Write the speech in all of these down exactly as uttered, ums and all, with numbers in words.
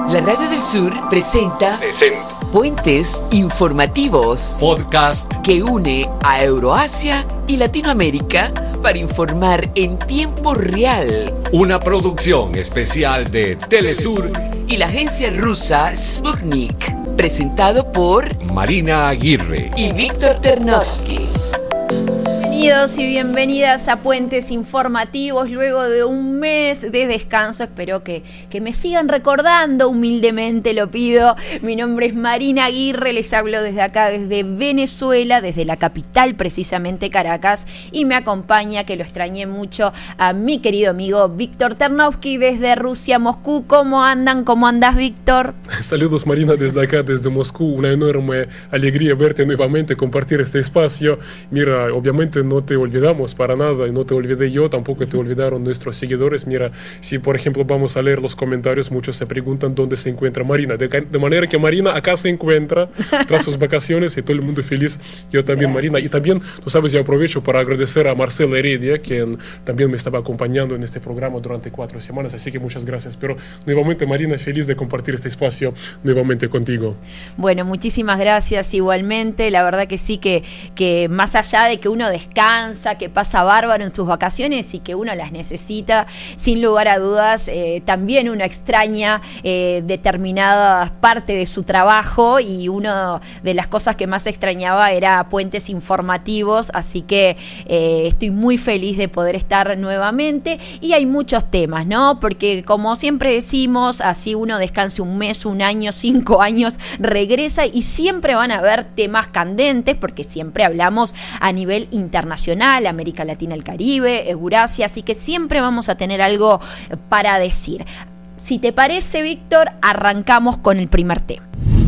La Radio del Sur presenta Presenta. Puentes Informativos, Podcast que une a Euroasia y Latinoamérica para informar en tiempo real. Una producción especial de Telesur Y la agencia rusa Sputnik, presentado por Marina Aguirre y Víctor Ternovsky. Bienvenidos y bienvenidas a Puentes Informativos. Luego de un mes de descanso, espero que, que me sigan recordando, humildemente lo pido. Mi nombre es Marina Aguirre, les hablo desde acá, desde Venezuela, desde la capital, precisamente Caracas, y me acompaña, que lo extrañé mucho, a mi querido amigo Víctor Ternovsky desde Rusia, Moscú. ¿Cómo andan? ¿Cómo andas, Víctor? Saludos, Marina, desde acá, desde Moscú. Una enorme alegría verte nuevamente, compartir este espacio. Mira, obviamente no te olvidamos para nada, y no te olvidé yo, tampoco te olvidaron nuestros seguidores. Mira, si por ejemplo vamos a leer los comentarios, muchos se preguntan dónde se encuentra Marina, de, de manera que Marina acá se encuentra tras sus vacaciones y todo el mundo feliz, yo también. Gracias. Marina, y también, tú sabes, yo aprovecho para agradecer a Marcelo Heredia, quien también me estaba acompañando en este programa durante cuatro semanas, así que muchas gracias. Pero nuevamente, Marina, feliz de compartir este espacio nuevamente contigo. Bueno, muchísimas gracias igualmente. La verdad que sí, que, que más allá de que uno descansa, que pasa bárbaro en sus vacaciones y que uno las necesita, sin lugar a dudas, eh, también uno extraña eh, determinadas partes de su trabajo, y una de las cosas que más extrañaba era Puentes Informativos, así que eh, estoy muy feliz de poder estar nuevamente. Y hay muchos temas, ¿no? Porque como siempre decimos, así uno descanse un mes, un año, cinco años, regresa y siempre van a haber temas candentes, porque siempre hablamos a nivel internacional, América Latina, el Caribe, Eurasia, así que siempre vamos a tener algo para decir. Si te parece, Víctor, arrancamos con el primer tema.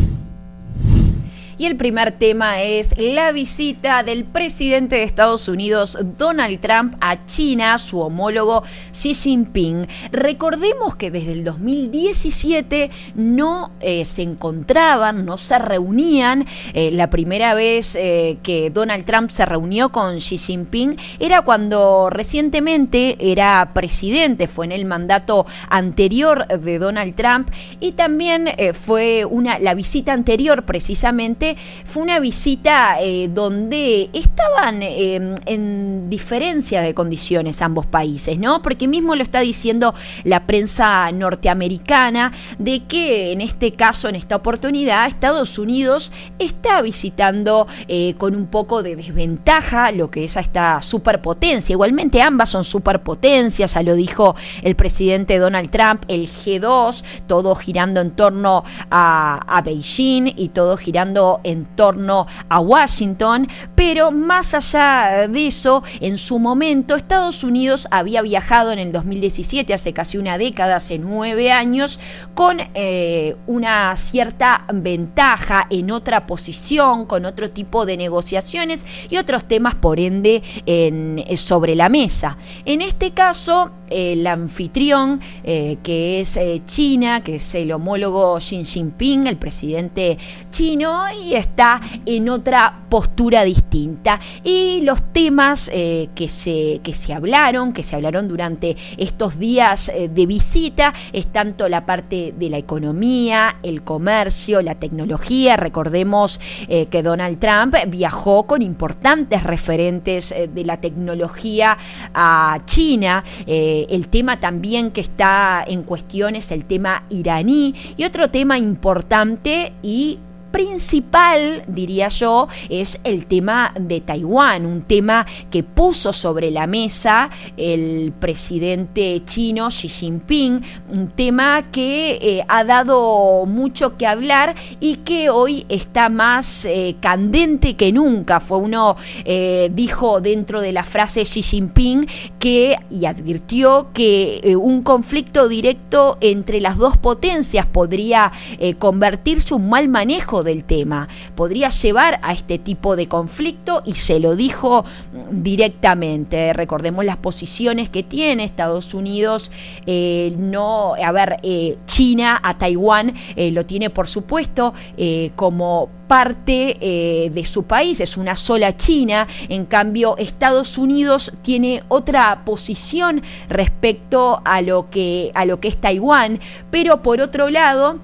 Y el primer tema es la visita del presidente de Estados Unidos, Donald Trump, a China, su homólogo Xi Jinping. Recordemos que desde el dos mil diecisiete no eh, se encontraban, no se reunían. Eh, la primera vez eh, que Donald Trump se reunió con Xi Jinping era cuando recientemente era presidente, fue en el mandato anterior de Donald Trump, y también eh, fue una, la visita anterior precisamente fue una visita eh, donde estaban eh, en diferencia de condiciones ambos países, ¿no? Porque mismo lo está diciendo la prensa norteamericana, de que en este caso, en esta oportunidad, Estados Unidos está visitando eh, con un poco de desventaja lo que es a esta superpotencia. Igualmente ambas son superpotencias, ya lo dijo el presidente Donald Trump, el G dos, todo girando en torno a, a Beijing y todo girando en torno a Washington. Pero más allá de eso, en su momento Estados Unidos había viajado en el dos mil diecisiete, hace casi una década, hace nueve años, con eh, una cierta ventaja, en otra posición, con otro tipo de negociaciones y otros temas, por ende, en, sobre la mesa. En este caso, el anfitrión, eh, que es eh, China, que es el homólogo Xi Jinping, el presidente chino, y está en otra postura distinta. Y los temas eh, que, se, que se hablaron, que se hablaron durante estos días eh, de visita, es tanto la parte de la economía, el comercio, la tecnología. Recordemos eh, que Donald Trump viajó con importantes referentes eh, de la tecnología a China. Eh, el tema también que está en cuestión es el tema iraní, y otro tema importante y principal, diría yo, es el tema de Taiwán, un tema que puso sobre la mesa el presidente chino Xi Jinping, un tema que eh, ha dado mucho que hablar y que hoy está más eh, candente que nunca. Fue uno, eh, dijo dentro de la frase Xi Jinping que, y advirtió que eh, un conflicto directo entre las dos potencias podría eh, convertirse en un mal manejo del tema, podría llevar a este tipo de conflicto, y se lo dijo directamente. Recordemos las posiciones que tiene Estados Unidos, eh, no, a ver, eh, China a Taiwán eh, lo tiene por supuesto eh, como parte eh, de su país, es una sola China. En cambio, Estados Unidos tiene otra posición respecto a lo que, a lo que es Taiwán, pero por otro lado,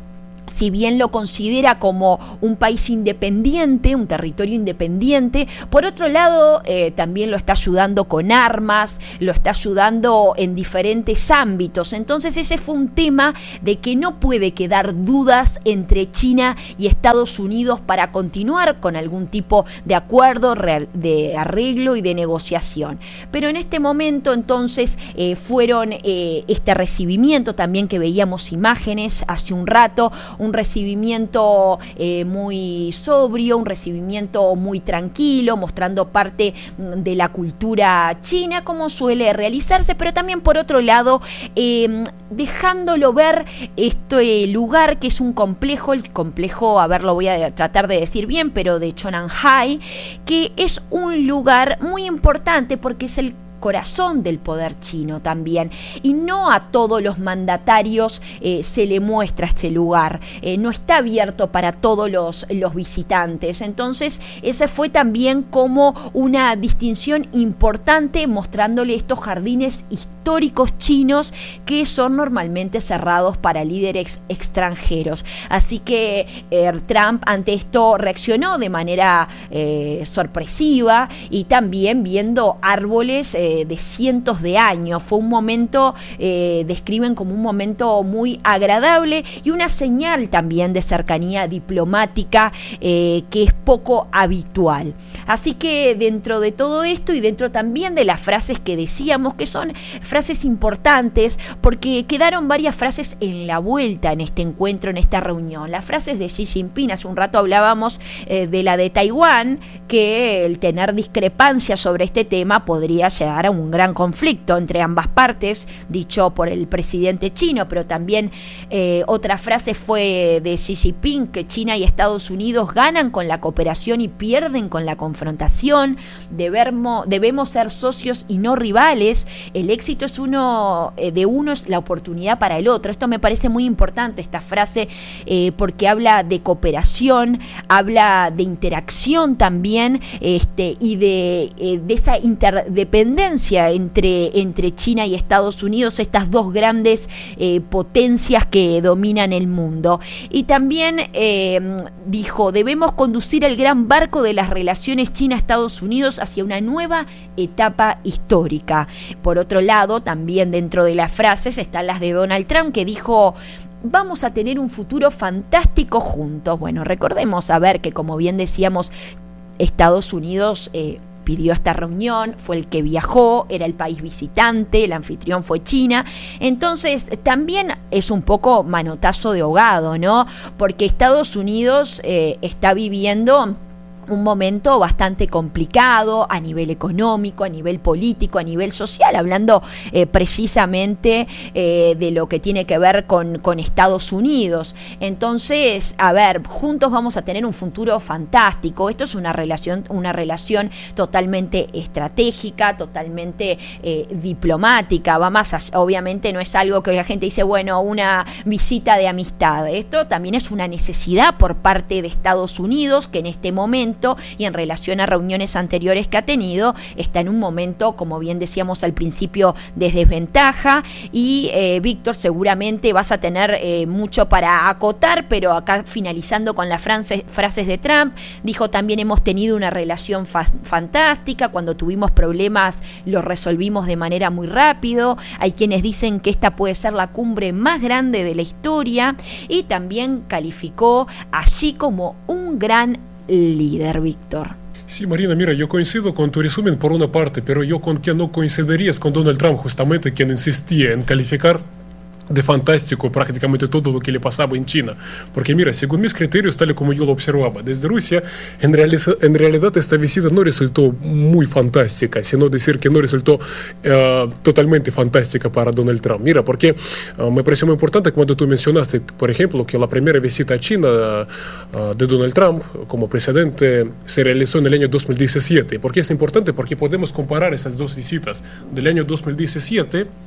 si bien lo considera como un país independiente, un territorio independiente, por otro lado eh, también lo está ayudando con armas, lo está ayudando en diferentes ámbitos. Entonces ese fue un tema de que no puede quedar dudas entre China y Estados Unidos para continuar con algún tipo de acuerdo, de arreglo y de negociación. Pero en este momento entonces eh, fueron eh, este recibimiento también que veíamos imágenes hace un rato, un recibimiento eh, muy sobrio, un recibimiento muy tranquilo, mostrando parte de la cultura china como suele realizarse, pero también por otro lado eh, dejándolo ver este lugar que es un complejo, el complejo, a ver, lo voy a tratar de decir bien, pero de Chonanhai, que es un lugar muy importante porque es el corazón del poder chino también, y no a todos los mandatarios eh, se le muestra este lugar, eh, no está abierto para todos los, los visitantes. Entonces esa fue también como una distinción importante, mostrándole estos jardines históricos chinos que son normalmente cerrados para líderes extranjeros. Así que eh, Trump ante esto reaccionó de manera eh, sorpresiva, y también viendo árboles eh, de cientos de años. Fue un momento, eh, describen como un momento muy agradable y una señal también de cercanía diplomática eh, que es poco habitual. Así que dentro de todo esto y dentro también de las frases que decíamos, que son frases importantes porque quedaron varias frases en la vuelta en este encuentro, en esta reunión. Las frases de Xi Jinping, hace un rato hablábamos eh, de la de Taiwán, que el tener discrepancias sobre este tema podría llegar a un gran conflicto entre ambas partes, dicho por el presidente chino, pero también eh, otra frase fue de Xi Jinping, que China y Estados Unidos ganan con la cooperación y pierden con la confrontación, debemos, debemos ser socios y no rivales, el éxito es uno eh, de uno es la oportunidad para el otro. Esto me parece muy importante, esta frase, eh, porque habla de cooperación, habla de interacción también, este, y de, eh, de esa interdependencia entre, entre China y Estados Unidos, estas dos grandes eh, potencias que dominan el mundo. Y también eh, dijo, debemos conducir el gran barco de las relaciones China-Estados Unidos hacia una nueva etapa histórica. Por otro lado, también dentro de las frases están las de Donald Trump, que dijo, vamos a tener un futuro fantástico juntos. Bueno, recordemos, a ver, que como bien decíamos, Estados Unidos eh, pidió esta reunión, fue el que viajó, era el país visitante, el anfitrión fue China. Entonces también es un poco manotazo de ahogado, ¿no? Porque Estados Unidos eh, está viviendo un momento bastante complicado a nivel económico, a nivel político, a nivel social, hablando eh, precisamente eh, de lo que tiene que ver con, con Estados Unidos. Entonces, a ver, juntos vamos a tener un futuro fantástico. Esto es una relación, una relación totalmente estratégica, totalmente eh, diplomática, va más allá. Obviamente no es algo que la gente dice, bueno, una visita de amistad. Esto también es una necesidad por parte de Estados Unidos, que en este momento, y en relación a reuniones anteriores que ha tenido, está en un momento, como bien decíamos al principio, de desventaja. Y eh, Víctor, seguramente vas a tener eh, mucho para acotar, pero acá finalizando con las frases, frases de Trump, dijo también, hemos tenido una relación fa- fantástica, cuando tuvimos problemas los resolvimos de manera muy rápido, hay quienes dicen que esta puede ser la cumbre más grande de la historia, y también calificó allí como un gran líder, Víctor. Sí, Marina, mira, yo coincido con tu resumen por una parte, pero yo con quien no coincidiría es con Donald Trump, justamente quien insistía en calificar de fantástico prácticamente todo lo que le pasaba en China. Porque mira, según mis criterios, tal y como yo lo observaba desde Rusia, en, realiza, en realidad esta visita no resultó muy fantástica, sino decir que no resultó uh, totalmente fantástica para Donald Trump. Mira, porque uh, me pareció muy importante cuando tú mencionaste, por ejemplo, que la primera visita a China uh, de Donald Trump como presidente se realizó en el año dos mil diecisiete. ¿Por qué es importante? Porque podemos comparar esas dos visitas del año dos mil diecisiete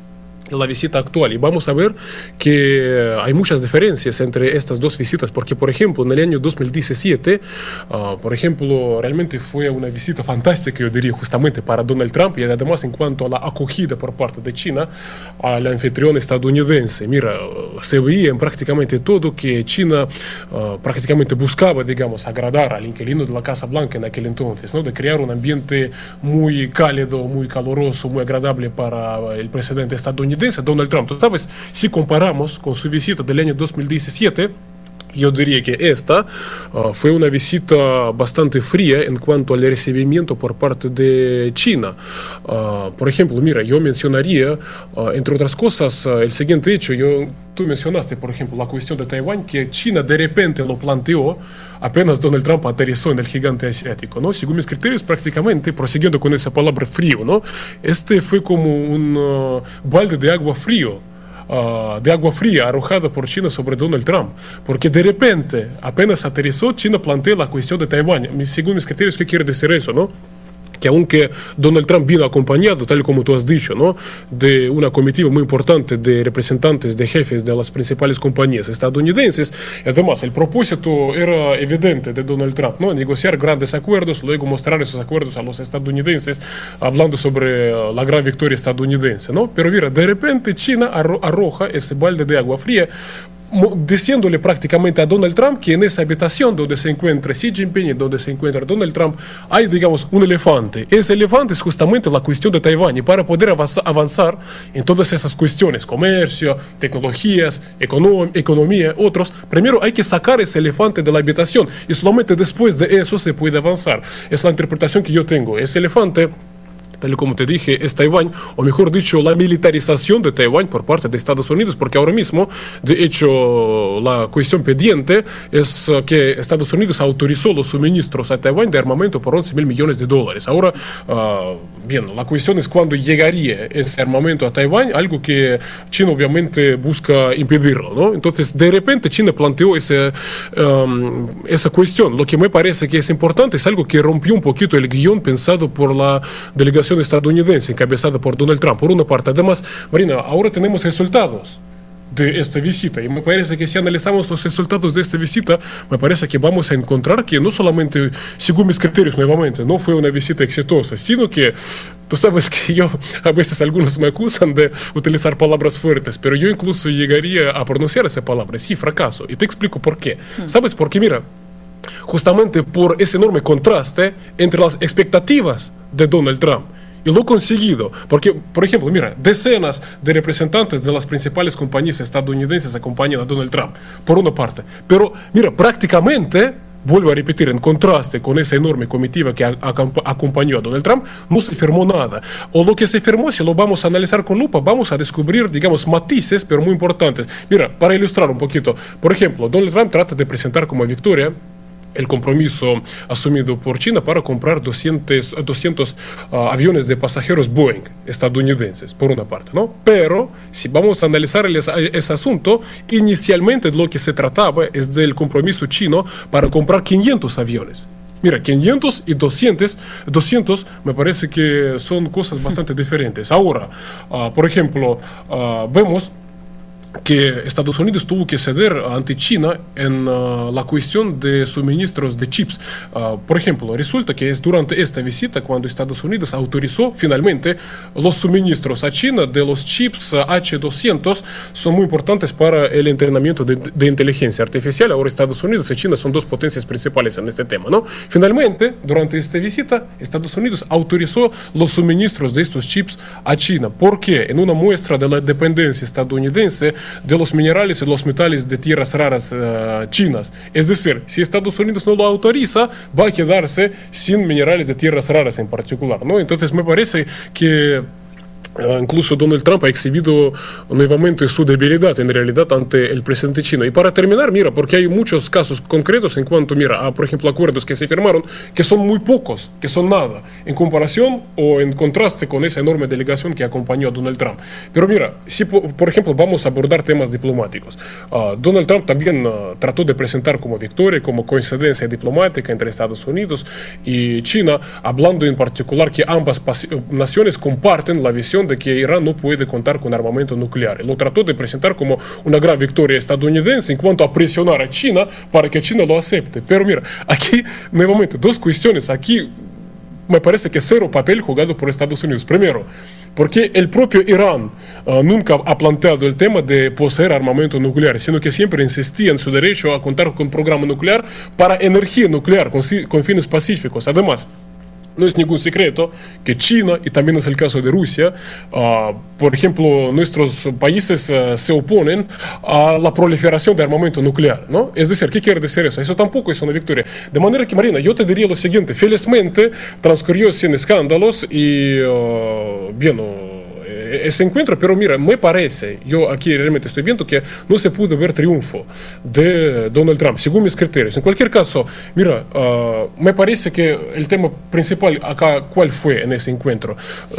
la visita actual, y vamos a ver que hay muchas diferencias entre estas dos visitas, porque por ejemplo en el año dos mil diecisiete uh, por ejemplo realmente fue una visita fantástica, yo diría, justamente para Donald Trump, y además en cuanto a la acogida por parte de China al anfitrión estadounidense. Mira, se veía en prácticamente todo que China uh, prácticamente buscaba, digamos, agradar al inquilino de la Casa Blanca en aquel entonces, ¿no? De crear un ambiente muy cálido, muy caluroso, muy agradable para el presidente estadounidense Donald Trump. Tú sabes, si comparamos con su visita del año dos mil diecisiete, yo diría que esta uh, fue una visita bastante fría en cuanto al recibimiento por parte de China. Uh, por ejemplo, mira, yo mencionaría, uh, entre otras cosas, uh, el siguiente hecho. Yo, tú mencionaste, por ejemplo, la cuestión de Taiwán, que China de repente lo planteó apenas Donald Trump aterrizó en el gigante asiático, ¿no? Según mis criterios, prácticamente, prosiguiendo con esa palabra frío, ¿no? Este fue como un uh, balde de agua frío. Uh, de agua fría arrojada por China sobre Donald Trump, porque de repente, apenas aterrizó, China plantea la cuestión de Taiwán. Según mis criterios, ¿qué quiere decir eso, no? Que aunque Donald Trump vino acompañado, tal como tú has dicho, ¿no?, de una comitiva muy importante de representantes, de jefes de las principales compañías estadounidenses, además el propósito era evidente de Donald Trump, ¿no?, negociar grandes acuerdos, luego mostrar esos acuerdos a los estadounidenses, hablando sobre uh, la gran victoria estadounidense, ¿no? Pero mira, de repente China arro arroja ese balde de agua fría, diciéndole prácticamente a Donald Trump que en esa habitación donde se encuentra Xi Jinping y donde se encuentra Donald Trump hay, digamos, un elefante. Ese elefante es justamente la cuestión de Taiwán, y para poder avanzar en todas esas cuestiones, comercio, tecnologías, econom economía, otros, primero hay que sacar ese elefante de la habitación, y solamente después de eso se puede avanzar. Es la interpretación que yo tengo. Ese elefante, tal como te dije, es Taiwán, o mejor dicho, la militarización de Taiwán por parte de Estados Unidos, porque ahora mismo, de hecho, la cuestión pendiente es uh, que Estados Unidos autorizó los suministros a Taiwán de armamento por once mil millones de dólares. Ahora, uh, bien, la cuestión es cuándo llegaría ese armamento a Taiwán, algo que China obviamente busca impedirlo, ¿no? Entonces, de repente, China planteó ese, um, esa cuestión. Lo que me parece que es importante es algo que rompió un poquito el guión pensado por la delegación estadounidense encabezada por Donald Trump, por una parte. Además, Marina, ahora tenemos resultados de esta visita, y me parece que si analizamos los resultados de esta visita, me parece que vamos a encontrar que no solamente, según mis criterios nuevamente, no fue una visita exitosa, sino que tú sabes que yo, a veces algunos me acusan de utilizar palabras fuertes, pero yo incluso llegaría a pronunciar esa palabra, sí, fracaso, y te explico por qué. Hmm. ¿Sabes por qué? Mira, justamente por ese enorme contraste entre las expectativas de Donald Trump y lo conseguido, porque, por ejemplo, mira, decenas de representantes de las principales compañías estadounidenses acompañan a Donald Trump, por una parte, pero mira, prácticamente, vuelvo a repetir, en contraste con esa enorme comitiva que acompañó a Donald Trump, no se firmó nada, o lo que se firmó, si lo vamos a analizar con lupa, vamos a descubrir, digamos, matices, pero muy importantes. Mira, para ilustrar un poquito, por ejemplo, Donald Trump trata de presentar como victoria el compromiso asumido por China para comprar doscientos, doscientos uh, aviones de pasajeros Boeing estadounidenses, por una parte, ¿no? Pero, si vamos a analizar el, ese asunto, inicialmente lo que se trataba es del compromiso chino para comprar quinientos aviones. Mira, quinientos y doscientos, doscientos me parece que son cosas bastante diferentes. Ahora, uh, por ejemplo, uh, vemos que Estados Unidos tuvo que ceder ante China en uh, la cuestión de suministros de chips. Uh, por ejemplo, resulta que es durante esta visita cuando Estados Unidos autorizó finalmente los suministros a China de los chips uh, H doscientos, son muy importantes para el entrenamiento de, de inteligencia artificial. Ahora Estados Unidos y China son dos potencias principales en este tema, ¿no? Finalmente, durante esta visita, Estados Unidos autorizó los suministros de estos chips a China. ¿Por qué? En una muestra de la dependencia estadounidense de los minerales y los metales de tierras raras uh, chinas. Es decir, si Estados Unidos no lo autoriza, va a quedarse sin minerales de tierras raras en particular, ¿no? Entonces me parece que Uh, incluso Donald Trump ha exhibido nuevamente su debilidad en realidad ante el presidente chino. Y para terminar, mira, porque hay muchos casos concretos en cuanto, mira, a, por ejemplo, acuerdos que se firmaron, que son muy pocos, que son nada, en comparación o en contraste con esa enorme delegación que acompañó a Donald Trump. Pero mira, si por, por ejemplo vamos a abordar temas diplomáticos, uh, Donald Trump también uh, trató de presentar como victoria, como coincidencia diplomática entre Estados Unidos y China, hablando en particular que ambas naciones comparten la visión declaración de que Irán no puede contar con armamento nuclear. Lo trató de presentar como una gran victoria estadounidense en cuanto a presionar a China para que China lo acepte. Pero mira, aquí nuevamente dos cuestiones. Aquí me parece que cero papel jugado por Estados Unidos. Primero, porque el propio Irán uh, nunca ha planteado el tema de poseer armamento nuclear, sino que siempre insistía en su derecho a contar con un programa nuclear para energía nuclear, con, con fines pacíficos. Además, no es ningún secreto que China, y también es el caso de Rusia, uh, por ejemplo, nuestros países uh, se oponen a la proliferación de armamento nuclear, ¿no? Es decir, ¿qué quiere decir eso? Eso tampoco es una victoria. De manera que, Marina, yo te diría lo siguiente: felizmente transcurrió sin escándalos y, uh, bien, uh, ese encuentro, pero mira, me parece, yo aquí realmente estoy viendo que no se pudo ver triunfo de Donald Trump, según mis criterios. En cualquier caso, mira, uh, me parece que el tema principal acá, ¿cuál fue en ese encuentro?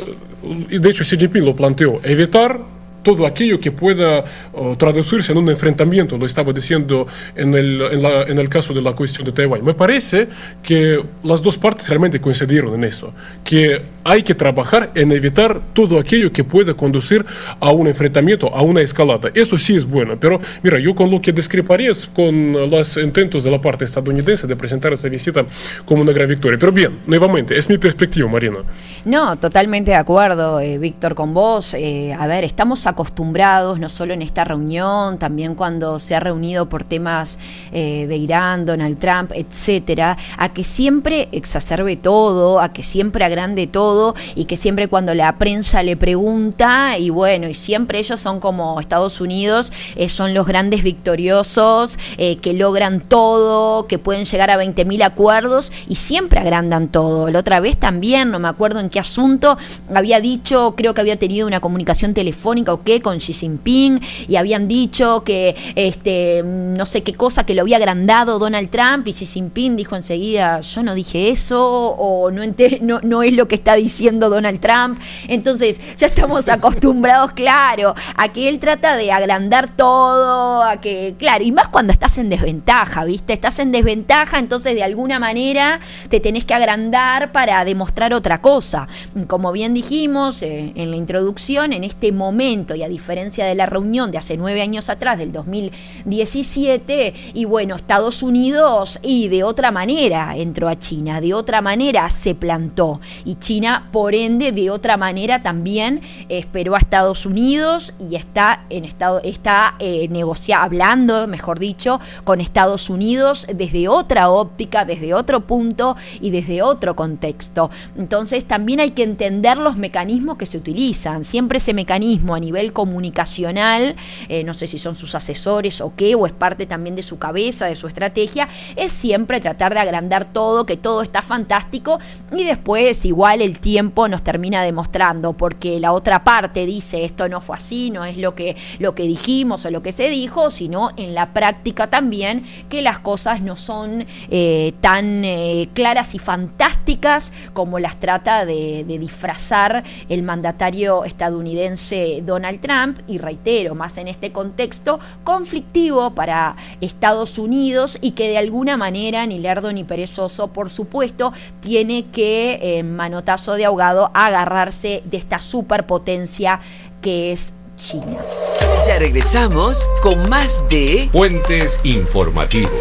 Uh, y de hecho, Xi Jinping lo planteó: evitar todo aquello que pueda uh, traducirse en un enfrentamiento. Lo estaba diciendo en el, en, la, en el caso de la cuestión de Taiwán. Me parece que las dos partes realmente coincidieron en eso, que hay que trabajar en evitar todo aquello que pueda conducir a un enfrentamiento, a una escalada. Eso sí es bueno, pero mira, yo con lo que discreparía es con los intentos de la parte estadounidense de presentar esa visita como una gran victoria. Pero bien, nuevamente, es mi perspectiva, Marina. No, totalmente de acuerdo, eh, Víctor, con vos. Eh, a ver, estamos acostumbrados, no solo en esta reunión, también cuando se ha reunido por temas eh, de Irán, Donald Trump, etcétera, a que siempre exacerbe todo, a que siempre agrande todo, y que siempre cuando la prensa le pregunta, y bueno, y siempre ellos son como Estados Unidos, eh, son los grandes victoriosos, eh, que logran todo, que pueden llegar a veinte mil acuerdos, y siempre agrandan todo. La otra vez también, no me acuerdo en qué asunto, había dicho, creo que había tenido una comunicación telefónica o qué con Xi Jinping, y habían dicho que este no sé qué cosa, que lo había agrandado Donald Trump, y Xi Jinping dijo enseguida: yo no dije eso, o no, enter- no, no es lo que está diciendo Donald Trump. Entonces ya estamos acostumbrados, claro, a que él trata de agrandar todo, a que, claro, y más cuando estás en desventaja, ¿viste? Estás en desventaja, entonces de alguna manera te tenés que agrandar para demostrar otra cosa. Como bien dijimos eh, en la introducción, en este momento, y a diferencia de la reunión de hace nueve años atrás, del dos mil diecisiete, y bueno, Estados Unidos, y de otra manera entró a China, de otra manera se plantó, y China, por ende, de otra manera también esperó a Estados Unidos, y está en estado, está eh, negociando, hablando, mejor dicho, con Estados Unidos desde otra óptica, desde otro punto y desde otro contexto. Entonces también hay que entender los mecanismos que se utilizan. Siempre ese mecanismo a nivel comunicacional, eh, no sé si son sus asesores o qué, o es parte también de su cabeza, de su estrategia, es siempre tratar de agrandar todo, que todo está fantástico, y después igual el tiempo nos termina demostrando, porque la otra parte dice: esto no fue así, no es lo que, lo que dijimos o lo que se dijo, sino en la práctica también, que las cosas no son eh, tan eh, claras y fantásticas como las trata de, de disfrazar el mandatario estadounidense Donald Trump, y reitero, más en este contexto conflictivo para Estados Unidos, y que de alguna manera, ni lerdo ni perezoso, por supuesto, tiene que, eh, manotazo de ahogado, agarrarse de esta superpotencia que es China. Ya regresamos con más de Puentes Informativos.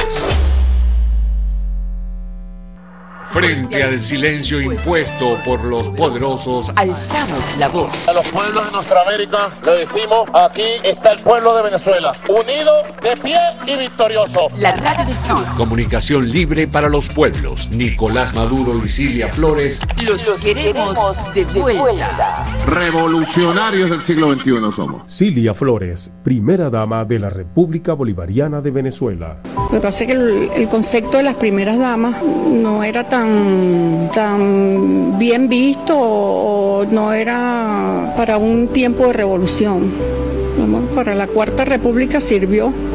Frente al silencio impuesto por los poderosos, Alzamos la voz. A los pueblos de nuestra América le decimos: aquí está el pueblo de Venezuela, unido, de pie y victorioso. La Radio del Sur. comunicación libre para los pueblos. Nicolás Maduro y Cilia Flores, Los, Los queremos, queremos de vuelta. vuelta. Revolucionarios del siglo veintiuno somos. Cilia Flores, primera dama de la República Bolivariana de Venezuela. Lo que pasa es que el, el concepto de las primeras damas no era tan, tan bien visto, o no era para un tiempo de revolución. Para la Cuarta República sirvió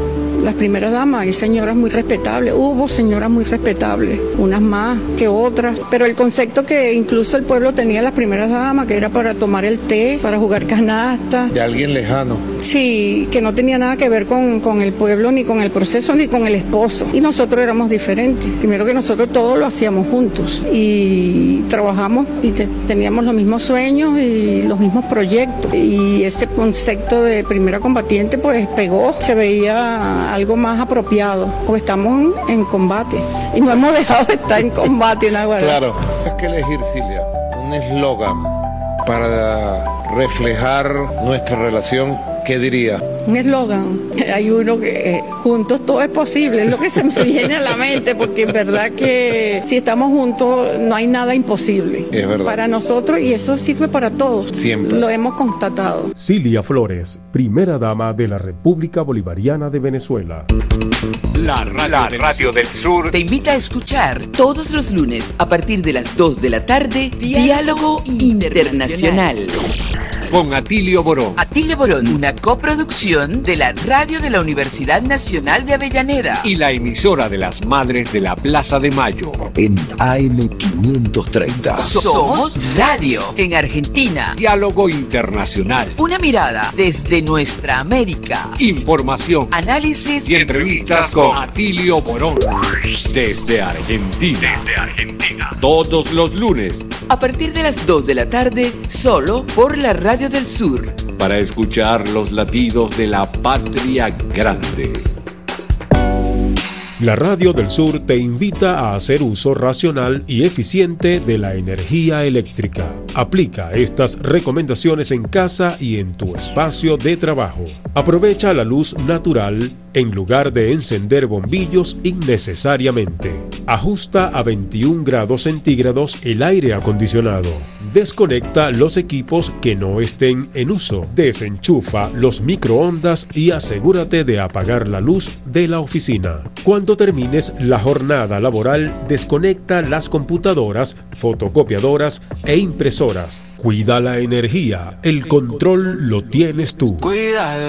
las primeras damas, hay señoras muy respetables, hubo señoras muy respetables, unas más que otras, pero el concepto que incluso el pueblo tenía las primeras damas, que era para tomar el té, para jugar canasta. De alguien lejano. Sí, que no tenía nada que ver con, con el pueblo, ni con el proceso, ni con el esposo. Y nosotros éramos diferentes. Primero que nosotros todo lo hacíamos juntos y trabajamos y te, teníamos los mismos sueños y los mismos proyectos. Y ese concepto de primera combatiente pues pegó, se veía algo más apropiado, porque estamos en, en combate y no hemos dejado de estar en combate en Aguara. Claro, hay que elegir, Cilia, un eslogan para reflejar nuestra relación. ¿Qué diría? Un eslogan. Hay uno que eh, juntos todo es posible, es lo que se me viene a la mente, porque en verdad que si estamos juntos no hay nada imposible. Es verdad. Para nosotros, y eso sirve para todos. Siempre. Lo hemos constatado. Cilia Flores, primera dama de la República Bolivariana de Venezuela. La radio, la radio del sur te invita a escuchar todos los lunes a partir de las dos de la tarde Diálogo Internacional. Con Atilio Borón. Atilio Borón, una coproducción de la radio de la Universidad Nacional de Avellaneda Y la emisora de las Madres de la Plaza de Mayo. En A M quinientos treinta. Somos Radio en Argentina. Diálogo Internacional. Una mirada desde nuestra América. Información, Análisis y entrevistas con Atilio Borón. Desde Argentina. Desde Argentina. Todos los lunes. A partir de las dos de la tarde, solo por la Radio del Sur. Para escuchar los latidos de la patria grande. La Radio del Sur te invita a hacer uso racional y eficiente de la energía eléctrica. Aplica estas recomendaciones en casa y en tu espacio de trabajo. Aprovecha la luz natural en lugar de encender bombillos innecesariamente. Ajusta a veintiún grados centígrados el aire acondicionado. Desconecta los equipos que no estén en uso. Desenchufa los microondas y asegúrate de apagar la luz de la oficina. Cuando termines la jornada laboral, desconecta las computadoras, fotocopiadoras e impresoras. Cuida la energía. El control lo tienes tú. Cuida